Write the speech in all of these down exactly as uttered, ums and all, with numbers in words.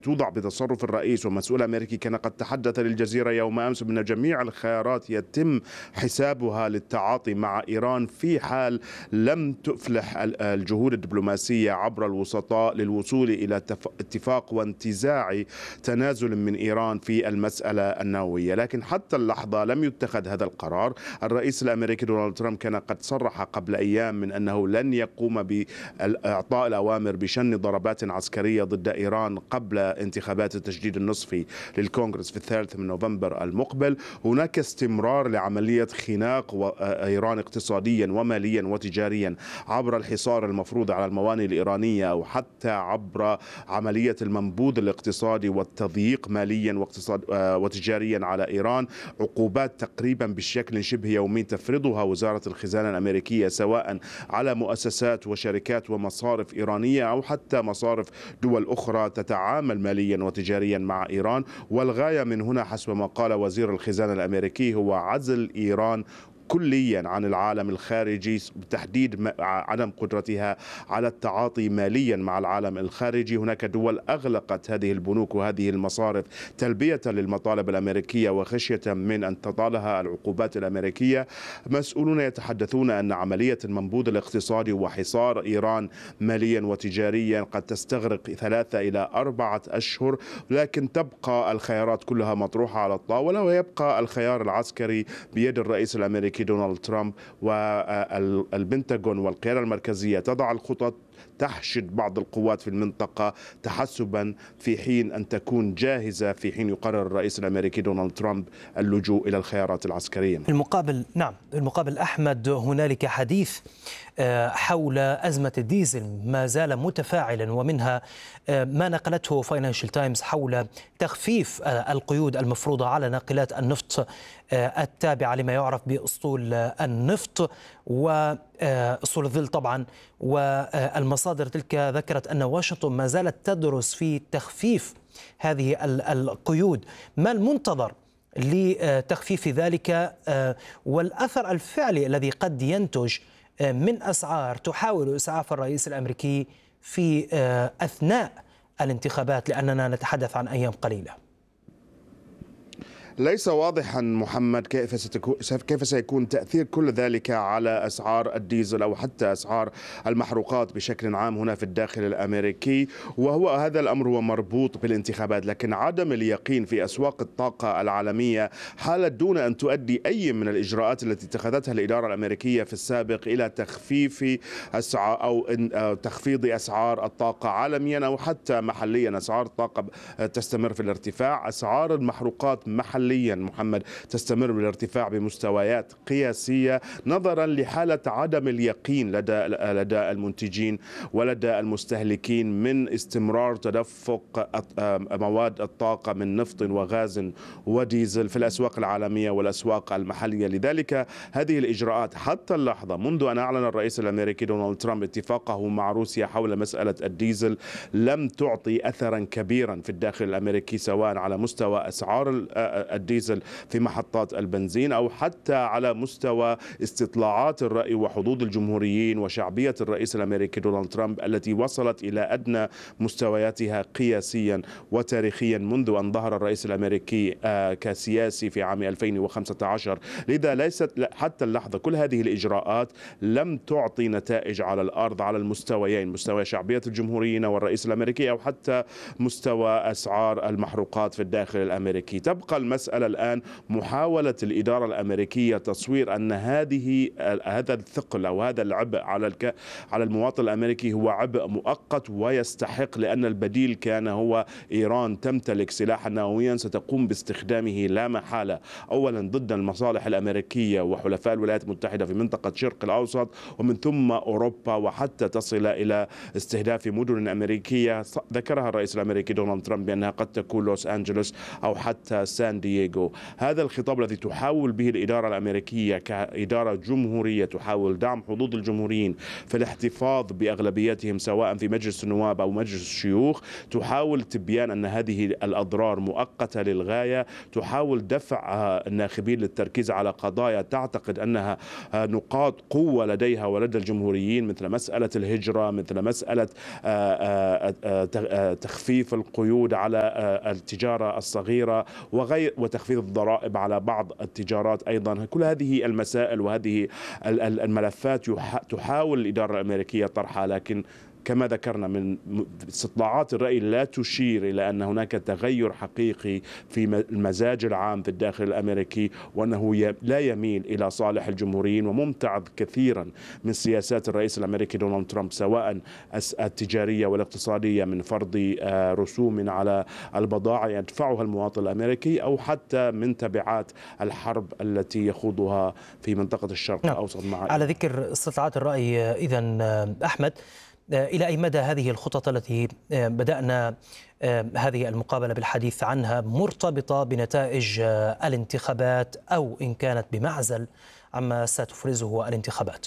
توضع بتصرف الرئيس. ومسؤول أمريكي كان قد تحدث للجزيرة يوم أمس بأن جميع الخيارات يتم حسابها للتعاطي مع إيران في حال لم تفلح الجهود الدبلوماسية عبر الوسطاء للوصول إلى اتفاق وانتزاع تنازل من إيران في المسألة النووية. لكن حتى اللحظة لم يتخذ هذا القرار. الرئيس الأمريكي دونالد ترامب كان قد صرح قبل أيام من أنه لن يقوم بإعطاء الأوامر بشن ضربات عسكرية ضد إيران قبل انتخابات التجديد النصفي للكونغرس في الثالث من نوفمبر المقبل. هناك استمرار لعملية خناق إيران اقتصاديا وماليا وتجاريا عبر الحصار المفروض على الموانئ الإيرانية، أو حتى عبر عملية المنبوذ الاقتصادي والتضييق ماليا واقتصاد وتجاريا على إيران. عقوبات تقريبا بشكل شبه يومي تفرضها وزارة الخزانة الأمريكية سواء على مؤسسات وشركات ومصارف إيرانية أو حتى مصارف دول أخرى تتعامل ماليا وتجاريا مع إيران. والغاية من هنا حسب ما قال وزير الخزانة الأمريكي هو عزل إيران كليا عن العالم الخارجي، بتحديد عدم قدرتها على التعاطي ماليا مع العالم الخارجي. هناك دول أغلقت هذه البنوك وهذه المصارف تلبية للمطالب الأمريكية وخشية من أن تطالها العقوبات الأمريكية. مسؤولون يتحدثون أن عملية المنبوذ الاقتصادي وحصار إيران ماليا وتجاريا قد تستغرق ثلاثة إلى أربعة أشهر، لكن تبقى الخيارات كلها مطروحة على الطاولة، ويبقى الخيار العسكري بيد الرئيس الأمريكي دونالد ترامب. والبنتاغون والقيادة المركزية تضع الخطط، تحشد بعض القوات في المنطقة تحسبا في حين أن تكون جاهزة في حين يقرر الرئيس الأمريكي دونالد ترامب اللجوء إلى الخيارات العسكرية. في المقابل نعم في المقابل أحمد، هنالك حديث حول أزمة الديزل ما زال متفاعلا، ومنها ما نقلته فاينانشال تايمز حول تخفيف القيود المفروضة على ناقلات النفط التابعة لما يعرف بأسطول النفط وأسطول الظل طبعا. والمصادر تلك ذكرت أن واشنطن ما زالت تدرس في تخفيف هذه القيود. ما المنتظر لتخفيف ذلك والأثر الفعلي الذي قد ينتج من أسعار تحاول إسعاف الرئيس الأمريكي في أثناء الانتخابات، لأننا نتحدث عن أيام قليلة؟ ليس واضحا محمد كيف ستكون كيف سيكون تأثير كل ذلك على أسعار الديزل أو حتى أسعار المحروقات بشكل عام هنا في الداخل الأمريكي. وهو هذا الأمر هو مربوط بالانتخابات، لكن عدم اليقين في أسواق الطاقة العالمية حالت دون أن تؤدي أي من الإجراءات التي اتخذتها الإدارة الأمريكية في السابق إلى تخفيف أسعار أو تخفيض أسعار الطاقة عالميا أو حتى محليا. أسعار الطاقة تستمر في الارتفاع، أسعار المحروقات محليا محمد تستمر بالارتفاع بمستويات قياسية نظرا لحالة عدم اليقين لدى لدى المنتجين ولدى المستهلكين من استمرار تدفق مواد الطاقة من نفط وغاز وديزل في الأسواق العالمية والأسواق المحلية. لذلك هذه الإجراءات حتى اللحظة منذ أن أعلن الرئيس الأمريكي دونالد ترامب اتفاقه مع روسيا حول مسألة الديزل لم تعطي أثرا كبيرا في الداخل الأمريكي، سواء على مستوى أسعار الديزل في محطات البنزين أو حتى على مستوى استطلاعات الرأي وحظوظ الجمهوريين وشعبية الرئيس الأمريكي دونالد ترامب التي وصلت إلى أدنى مستوياتها قياسيا وتاريخيا منذ أن ظهر الرئيس الأمريكي كسياسي في عام ألفين وخمسة عشر. لذا ليست حتى اللحظة كل هذه الإجراءات لم تعطي نتائج على الأرض على المستويين، مستوى شعبية الجمهوريين والرئيس الأمريكي أو حتى مستوى أسعار المحروقات في الداخل الأمريكي. تبقى المسألة الآن محاولة الإدارة الأمريكية تصوير أن هذه هذا الثقل أو هذا العبء على الك... على المواطن الأمريكي هو عبء مؤقت ويستحق، لأن البديل كان هو إيران تمتلك سلاحا نوويا ستقوم باستخدامه لا محالة، أولا ضد المصالح الأمريكية وحلفاء الولايات المتحدة في منطقة الشرق الأوسط ومن ثم أوروبا، وحتى تصل إلى استهداف مدن أمريكية ذكرها الرئيس الأمريكي دونالد ترامب بأنها قد تكون لوس أنجلوس أو حتى سان دييغو. هذا الخطاب الذي تحاول به الإدارة الأمريكية كإدارة جمهورية تحاول دعم حظوظ الجمهوريين في الاحتفاظ بأغلبيتهم سواء في مجلس النواب أو مجلس الشيوخ، تحاول تبيان أن هذه الأضرار مؤقتة للغاية، تحاول دفع الناخبين للتركيز على قضايا تعتقد أنها نقاط قوة لديها ولدى الجمهوريين، مثل مسألة الهجرة، مثل مسألة تخفيف القيود على التجارة الصغيرة وغير وتخفيض الضرائب على بعض التجارات أيضا. كل هذه المسائل وهذه الملفات تحاول الإدارة الأمريكية طرحها، لكن كما ذكرنا من استطلاعات الرأي لا تشير إلى أن هناك تغير حقيقي في المزاج العام في الداخل الأمريكي، وأنه لا يميل إلى صالح الجمهوريين، وممتعض كثيرا من سياسات الرئيس الأمريكي دونالد ترامب سواء التجارية والاقتصادية من فرض رسوم على البضائع يدفعها المواطن الأمريكي، أو حتى من تبعات الحرب التي يخوضها في منطقة الشرق الأوسط مع على ذكر استطلاعات الرأي إذن أحمد، إلى أي مدى هذه الخطط التي بدأنا هذه المقابلة بالحديث عنها مرتبطة بنتائج الانتخابات، أو إن كانت بمعزل عما ستفرزه الانتخابات؟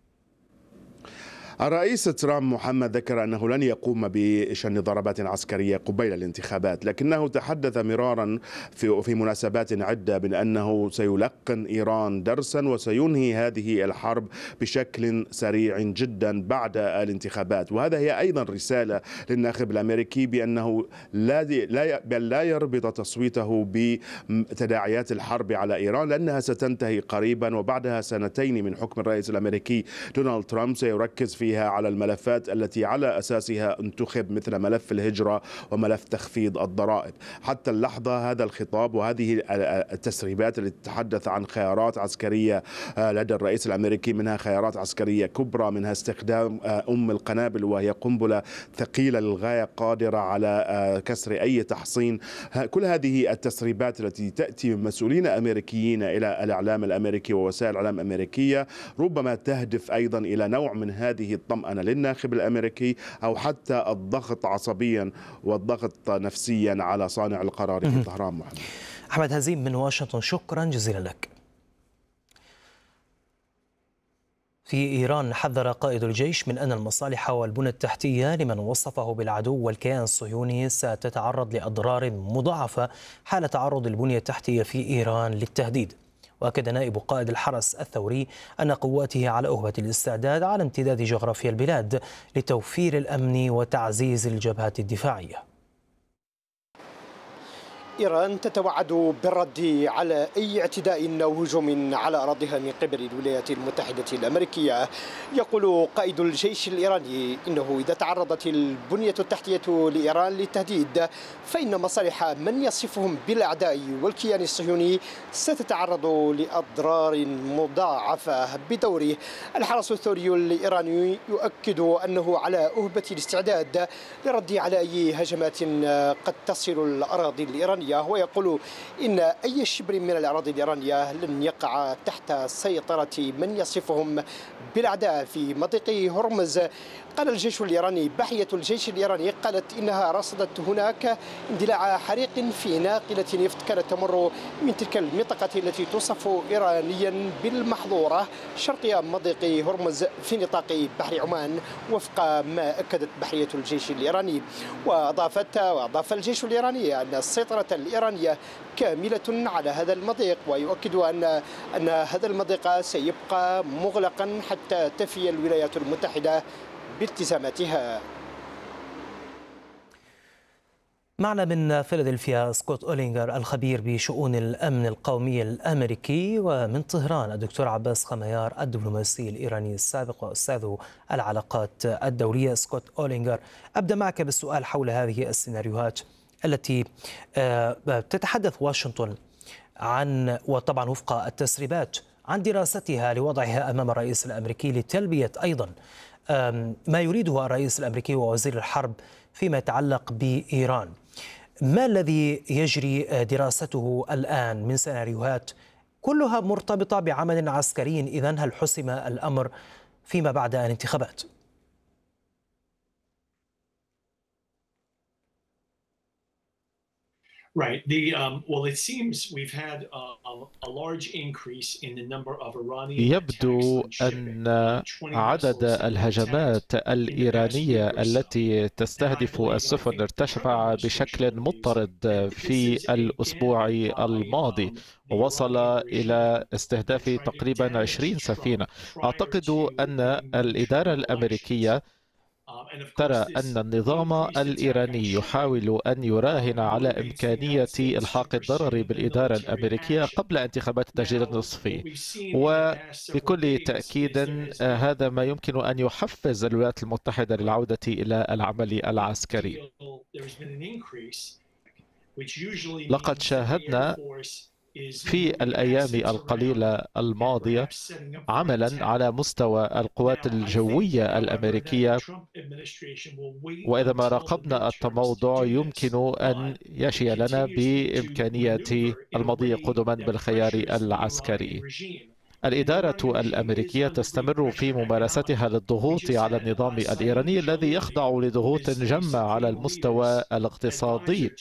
الرئيس ترامب محمد ذكر أنه لن يقوم بشن ضربات عسكرية قبيل الانتخابات، لكنه تحدث مرارا في في مناسبات عدة بأنه سيلقن إيران درسا وسينهي هذه الحرب بشكل سريع جدا بعد الانتخابات. وهذا هي أيضا رسالة للناخب الأمريكي بأنه لا لا بل لا يربط تصويته بتداعيات الحرب على إيران، لأنها ستنتهي قريبا، وبعدها سنتين من حكم الرئيس الأمريكي دونالد ترامب سيركز في على الملفات التي على أساسها انتخب، مثل ملف الهجرة وملف تخفيض الضرائب. حتى اللحظة هذا الخطاب وهذه التسريبات التي تتحدث عن خيارات عسكرية لدى الرئيس الأمريكي، منها خيارات عسكرية كبرى، منها استخدام أم القنابل وهي قنبلة ثقيلة للغاية قادرة على كسر أي تحصين. كل هذه التسريبات التي تأتي من مسؤولين أمريكيين إلى الإعلام الأمريكي ووسائل الإعلام الأمريكية ربما تهدف أيضا إلى نوع من هذه الطمأنة للناخب الأمريكي، أو حتى الضغط عصبيا والضغط نفسيا على صانع القرار في طهران. محمد أحمد هزيم من واشنطن، شكرا جزيلا لك. في إيران حذر قائد الجيش من أن المصالح والبنى التحتية لمن وصفه بالعدو والكيان الصهيوني ستتعرض لأضرار مضاعفة حال تعرض البنية التحتية في إيران للتهديد. وأكد نائب قائد الحرس الثوري أن قواته على أهبة الاستعداد على امتداد جغرافيا البلاد لتوفير الأمن وتعزيز الجبهات الدفاعية. إيران تتوعد بالرد على أي اعتداء أو هجوم على أراضيها من قبل الولايات المتحدة الأمريكية. يقول قائد الجيش الإيراني إنه إذا تعرضت البنية التحتية لإيران للتهديد فإن مصالح من يصفهم بالأعداء والكيان الصهيوني ستتعرض لأضرار مضاعفة. بدوره الحرس الثوري الإيراني يؤكد أنه على أهبة الاستعداد للرد على أي هجمات قد تصل الأراضي الإيرانية، ويقول إن أي شبر من الأراضي الإيرانية لن يقع تحت سيطرة من يصفهم بالأعداء في مضيق هرمز. قال الجيش الإيراني بحية الجيش الإيراني قالت إنها رصدت هناك اندلاع حريق في ناقلة نفط كانت تمر من تلك المنطقة التي توصف إيرانيا بالمحظورة شرقي مضيق هرمز في نطاق بحر عمان، وفق ما أكدت بحرية الجيش الإيراني. وأضافت وأضاف الجيش الإيراني أن السيطرة الإيرانية كاملة على هذا المضيق، ويؤكد أن أن هذا المضيق سيبقى مغلقا حتى تفي الولايات المتحدة بالتزاماتها. معنا من فيلادلفيا سكوت أولينغر الخبير بشؤون الأمن القومي الأمريكي، ومن طهران الدكتور عباس خميار الدبلوماسي الإيراني السابق وأستاذ العلاقات الدولية. سكوت أولينغر، أبدأ معك بالسؤال حول هذه السيناريوهات التي تتحدث واشنطن عن، وطبعا وفق التسريبات، عن دراستها لوضعها أمام الرئيس الأمريكي لتلبية أيضا ما يريده الرئيس الأمريكي ووزير الحرب فيما يتعلق بإيران. ما الذي يجري دراسته الآن من سيناريوهات كلها مرتبطة بعمل عسكري؟ إذن هل حسم الأمر فيما بعد الانتخابات؟ Right. The um, well, it seems we've had uh, a large increase in the number of Iranian attacks يبدو on shipping. أن Uh, twenty عدد vessels have been attacked الهجمات in the past الإيرانية week or so. التي And I تستهدف believe, and I السفن think the Trump ارتفع administration بشكل believes مضطرد that this في is الأسبوع again by الماضي، um, the ووصل Iranian إلى regime استهداف trying to تقريبا عشرين damage Trump سفينة. prior أعتقد to أن the الإدارة midterm elections. الأمريكية Um, and of ترى course, أن this النظام increased attack on الإيراني shipping يحاول أن يراهن um, على motivates the United إمكانية States to إلحاق الضرر pursue a بالإدارة military الأمريكية action. قبل انتخابات التجديد Now, النصفي. what we've seen in the past several وبكل days تأكيد is there has آه، been هذا ما يمكن أن يحفز الولايات المتحدة للعودة إلى العمل العسكري. deal, there's been an increase, which usually لقد means that the Air شاهدنا Force is في moving الأيام assets around القليلة and الماضية perhaps setting up for an عملا attack. على مستوى القوات Now, I think, الجوية however, that the الأمريكية، Trump administration will wait وإذا ما until the راقبنا midterms to التموضع do this, يمكن أن but it يشي لنا continues to بإمكانية maneuver in a المضي way قدما that بالخيار pressures the Iranian العسكري. regime. الإدارة الأمريكية تستمر في ممارستها للضغوط على النظام الإيراني الذي يخضع لضغوط جمة على المستوى الاقتصادي.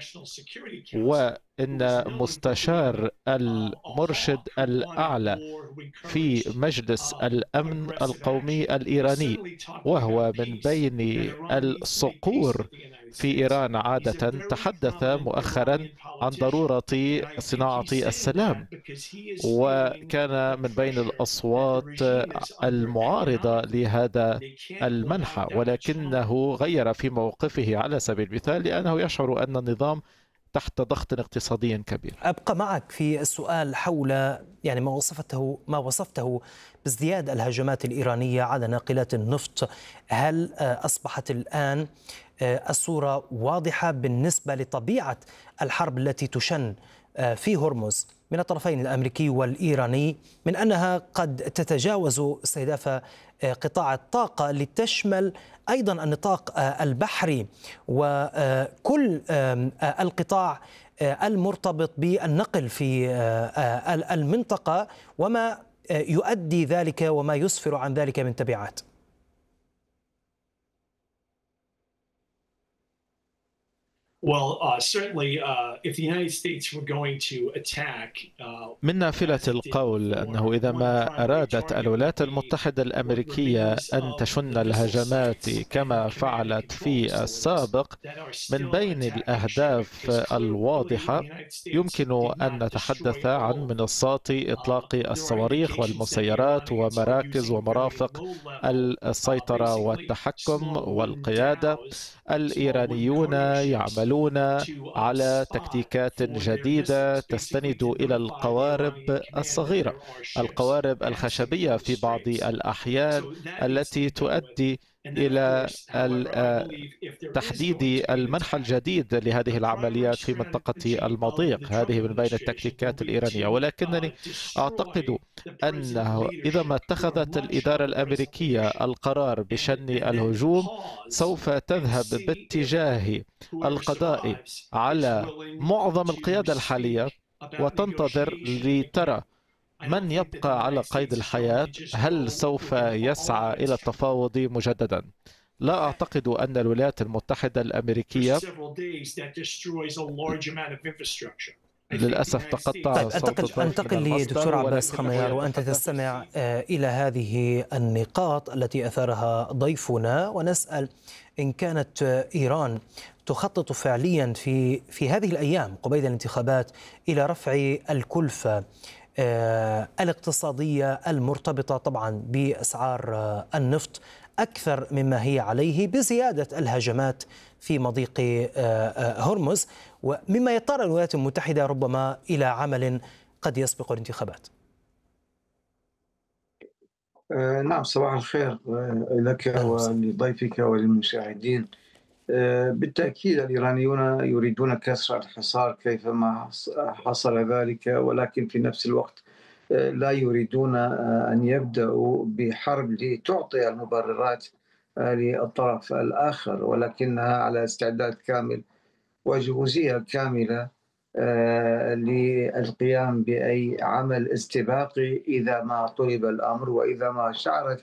وإن مستشار المرشد الأعلى في مجلس الأمن القومي الإيراني، وهو من بين الصقور في إيران عادة، تحدث مؤخرا عن ضرورة صناعة السلام، وكان من بين الأصوات المعارضة لهذا المنحى، ولكنه غير في موقفه على سبيل المثال لأنه يشعر أن النظام تحت ضغط اقتصادي كبير. أبقى معك في السؤال حول يعني ما وصفته ما وصفته بازدياد الهجمات الإيرانية على ناقلات النفط. هل أصبحت الآن الصورة واضحة بالنسبة لطبيعة الحرب التي تشن في هرمز من الطرفين الأمريكي والإيراني، من أنها قد تتجاوز استهداف قطاع الطاقة لتشمل أيضا النطاق البحري وكل القطاع المرتبط بالنقل في المنطقة وما يؤدي ذلك وما يسفر عن ذلك من تبعات؟ Well, uh, certainly, uh, if the United States were going to attack, uh, من نافلة القول أنه إذا ما أرادت الولايات المتحدة الأمريكية أن تشن الهجمات كما فعلت في السابق، من بين الأهداف الواضحة يمكن أن نتحدث عن منصات إطلاق الصواريخ والمسيرات ومراكز ومرافق السيطرة والتحكم والقيادة. الإيرانيون يعملون على تكتيكات جديدة تستند إلى القوارب الصغيرة، القوارب الخشبية في بعض الأحيان، التي تؤدي إلى تحديد المنحى الجديد لهذه العمليات في منطقة المضيق. هذه من بين التكتيكات الإيرانية، ولكنني أعتقد أنه إذا ما اتخذت الإدارة الأمريكية القرار بشن الهجوم سوف تذهب باتجاه القضاء على معظم القيادة الحالية وتنتظر لترى من يبقى على قيد الحياة، هل سوف يسعى إلى التفاوض مجددا؟ لا أعتقد أن الولايات المتحدة الأمريكية للأسف تقطع. طيب انتقل انتقل لي دكتور عباس خميار، وأنت تستمع إلى هذه النقاط التي أثارها ضيفنا، ونسأل إن كانت إيران تخطط فعليا في في هذه الأيام قبيل الانتخابات إلى رفع الكلفة الاقتصادية المرتبطة طبعا بأسعار النفط أكثر مما هي عليه بزيادة الهجمات في مضيق هرمز، ومما يضطر الولايات المتحدة ربما إلى عمل قد يسبق الانتخابات. نعم، صباح الخير لك ولضيفك وللمشاهدين. بالتأكيد الإيرانيون يريدون كسر الحصار كيفما حصل ذلك، ولكن في نفس الوقت لا يريدون أن يبدأوا بحرب لتعطي المبررات للطرف الآخر، ولكنها على استعداد كامل وجهوزية كاملة للقيام بأي عمل استباقي إذا ما طلب الأمر، وإذا ما شعرت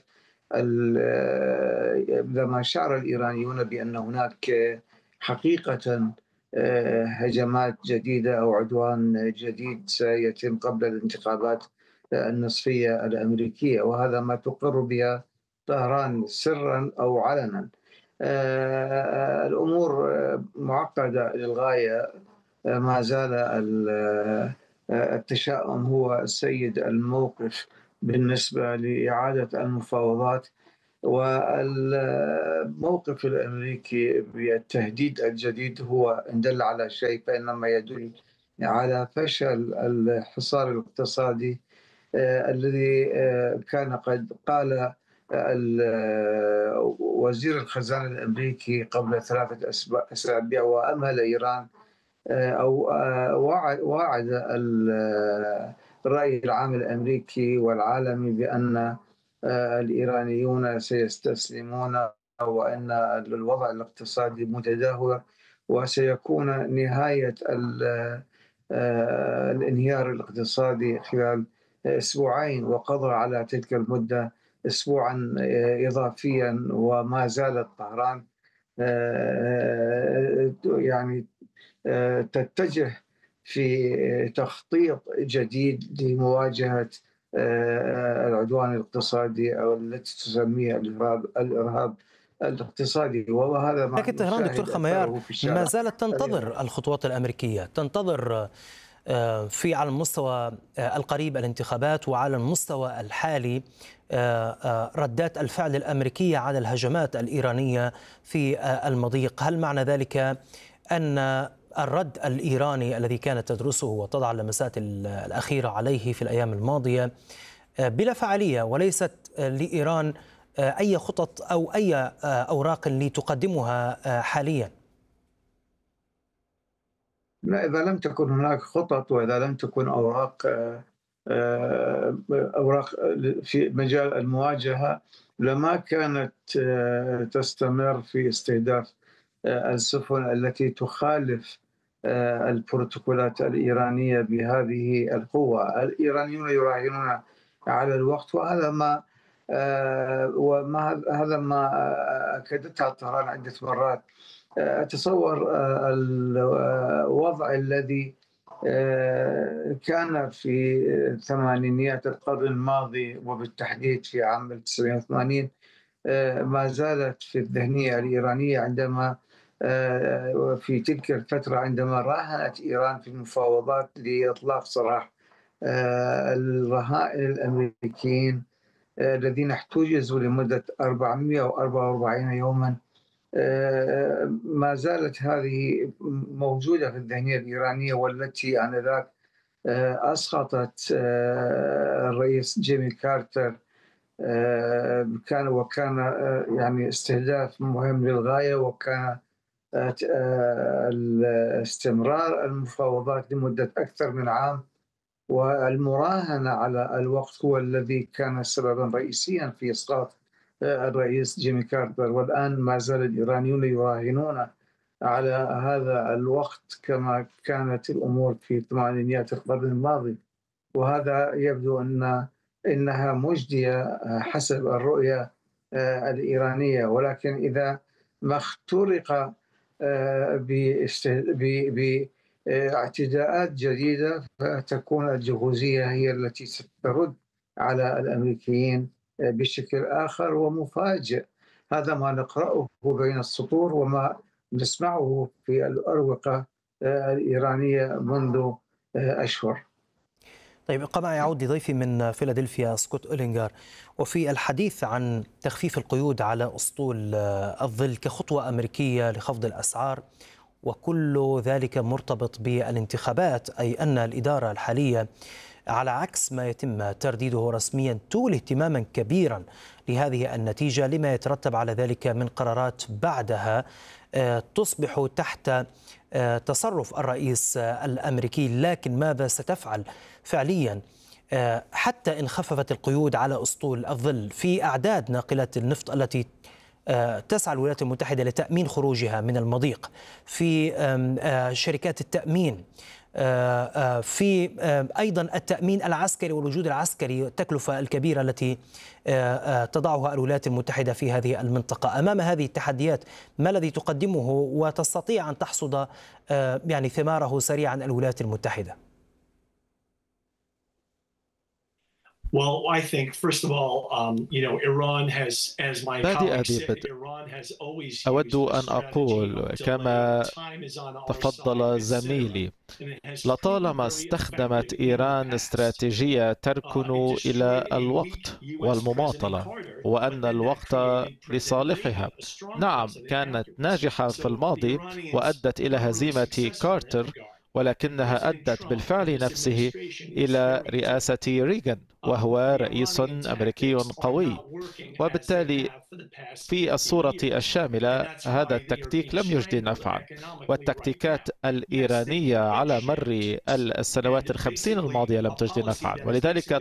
إذا ما شعر الإيرانيون بأن هناك حقيقة هجمات جديدة أو عدوان جديد سيتم قبل الانتخابات النصفية الأمريكية، وهذا ما تقر بها طهران سرا أو علنا. الأمور معقدة للغاية، ما زال التشاؤم هو السيد الموقف بالنسبة لإعادة المفاوضات، والموقف الأمريكي بالتهديد الجديد هو إن دل على شيء فإنما يدل على فشل الحصار الاقتصادي الذي كان قد قال وزير الخزانة الأمريكي قبل ثلاثة أسابيع وأمهل إيران أو وعد الرأي العام الأمريكي والعالمي بأن الإيرانيون سيستسلمون وأن الوضع الاقتصادي متدهور وسيكون نهاية الانهيار الاقتصادي خلال أسبوعين، وقضى على تلك المدة أسبوعا إضافيا، وما زالت طهران يعني تتجه في تخطيط جديد لمواجهة العدوان الاقتصادي أو التي تسميه الإرهاب الإرهاب الاقتصادي. وهذا ما لكن طهران دكتور خميار ما زالت تنتظر الخطوات الأمريكية، تنتظر في على المستوى القريب الانتخابات، وعلى المستوى الحالي ردات الفعل الأمريكية على الهجمات الإيرانية في المضيق. هل معنى ذلك أن الرد الإيراني الذي كانت تدرسه وتضع اللمسات الأخيرة عليه في الأيام الماضية بلا فعالية، وليست لإيران أي خطط أو أي أوراق لتقدمها حاليا؟ لا، إذا لم تكن هناك خطط وإذا لم تكن أوراق أوراق في مجال المواجهة لما كانت تستمر في استهداف السفن التي تخالف البروتوكولات الإيرانية بهذه القوة. الإيرانيون يراهنون على الوقت، وهذا ما وما هذا ما أكدتها طهران عدة مرات. أتصور الوضع الذي كان في ثمانينيات القرن الماضي وبالتحديد في عام ألف وتسعمائة وثمانين ما زالت في الذهنية الإيرانية عندما في تلك الفترة عندما راهنت إيران في المفاوضات لإطلاق سراح الرهائن الأمريكيين الذين احتجزوا لمدة أربعمائة وأربعة وأربعين يوما. ما زالت هذه موجودة في الذهنية الإيرانية، والتي آنذاك أسقطت الرئيس جيمي كارتر، كان وكان يعني استهداف مهم للغاية، وكان استمرار المفاوضات لمدة أكثر من عام، والمراهنة على الوقت هو الذي كان سببا رئيسيا في إسقاط الرئيس جيمي كارتر. والآن ما زال الإيرانيون يراهنون على هذا الوقت كما كانت الأمور في ثمانينيات القرن الماضي، وهذا يبدو أن إنها مجدية حسب الرؤية الإيرانية. ولكن إذا ما اخترق باعتداءات جديدة فتكون الجهوزية هي التي سترد على الأمريكيين بشكل آخر ومفاجئ. هذا ما نقرأه بين السطور وما نسمعه في الأروقة الإيرانية منذ أشهر. طيب، ابقى معي. يعود ضيفي من فيلادلفيا سكوت أولينغر، وفي الحديث عن تخفيف القيود على أسطول الظل كخطوة أمريكية لخفض الأسعار، وكل ذلك مرتبط بالانتخابات، أي أن الإدارة الحالية على عكس ما يتم ترديده رسميا تولي اهتماما كبيرا لهذه النتيجة، لما يترتب على ذلك من قرارات بعدها تصبح تحت تصرف الرئيس الأمريكي. لكن ماذا ستفعل فعليا حتى إن خففت القيود على أسطول الظل في أعداد ناقلات النفط التي تسعى الولايات المتحدة لتأمين خروجها من المضيق، في شركات التأمين، في أيضا التأمين العسكري والوجود العسكري، التكلفة الكبيرة التي تضعها الولايات المتحدة في هذه المنطقة. أمام هذه التحديات ما الذي تقدمه وتستطيع أن تحصد يعني ثماره سريعا الولايات المتحدة؟ Well, I think first of all, um, you know, Iran has, as my colleague said, Iran has always أود أن أقول كما تفضل زميلي، لطالما استخدمت إيران استراتيجية تركن إلى الوقت والمماطلة، وأن الوقت لصالحها. نعم، كانت ناجحة في الماضي وأدت إلى هزيمة كارتر، ولكنها أدت بالفعل نفسه إلى رئاسة ريغان، وهو رئيس أمريكي قوي. وبالتالي في الصورة الشاملة هذا التكتيك لم يجد نفعا، والتكتيكات الإيرانية على مر السنوات الخمسين الماضية لم تجد نفعا، ولذلك